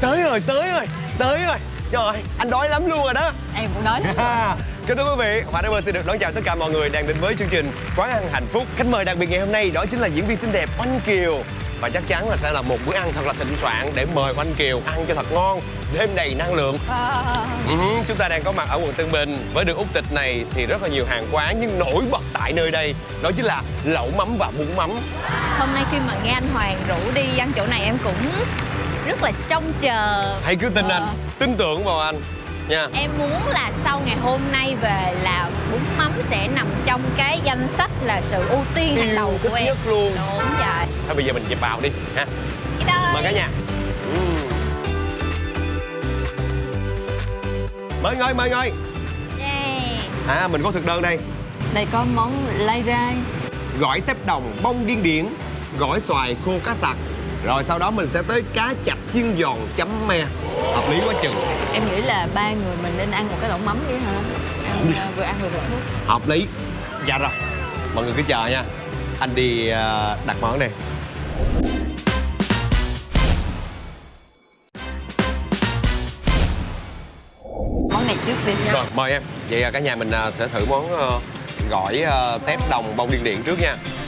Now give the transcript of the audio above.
Tới rồi, tới rồi, tới rồi. Trời, anh đói lắm luôn rồi đó. Em cũng đói lắm. Kính thưa quý vị, Hòa Driver xin được đón chào tất cả mọi người đang đến với chương trình Quán ăn hạnh phúc. Khách mời đặc biệt ngày hôm nay đó chính là diễn viên xinh đẹp Oanh Kiều. Và chắc chắn là sẽ là một bữa ăn thật là thịnh soạn để mời Oanh Kiều ăn cho thật ngon, đêm đầy năng lượng. Chúng ta đang có mặt ở quận Tân Bình. Với đường Úc Tịch này thì rất là nhiều hàng quán, nhưng nổi bật tại nơi đây đó chính là lẩu mắm và bún mắm. Hôm nay khi mà nghe anh Hoàng rủ đi ăn chỗ này em cũng rất là trông chờ. Hãy cứ tin anh, tin tưởng vào anh nha. Em muốn là sau ngày hôm nay về là bún mắm sẽ nằm trong cái danh sách là sự ưu tiên hàng đầu của em. Nhất luôn. Đúng vậy. Thôi bây giờ mình dẹp vào đi ha. Đi thôi. Mời cả nhà. Mời ngồi, mời ngồi. Yeah. Mình có thực đơn đây. Đây có món lai rai, Gỏi tép đồng, bông điên điển, gỏi xoài khô cá sặc. Rồi sau đó mình sẽ tới cá chạch chiên giòn chấm me. Hợp lý quá chừng. em nghĩ là ba người mình nên ăn một cái lẩu mắm đi hả? Vừa ăn vừa thưởng thức. Hợp lý. Dạ rồi. Mọi người cứ chờ nha. Anh đi đặt món đây. Món này trước đi nha. Rồi, mời em. Vậy cả nhà mình sẽ thử món gỏi tép đồng bông điên điển trước nha.